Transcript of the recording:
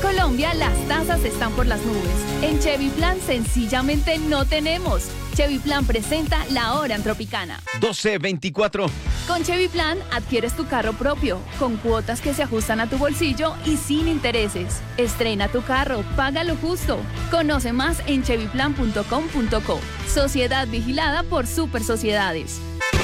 Colombia las tasas están por las nubes. En Chevy Plan sencillamente no tenemos. Chevy Plan presenta la hora en Tropicana. 12:24. Con Chevy Plan adquieres tu carro propio, con cuotas que se ajustan a tu bolsillo y sin intereses. Estrena tu carro, paga lo justo. Conoce más en chevyplan.com.co. Sociedad vigilada por Super Sociedades.